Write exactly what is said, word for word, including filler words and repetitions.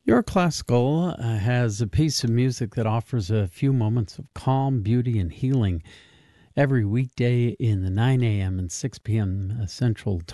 Your Classical uh, has a piece of music that offers a few moments of calm, beauty, and healing every weekday in the nine a.m. and six p.m. Central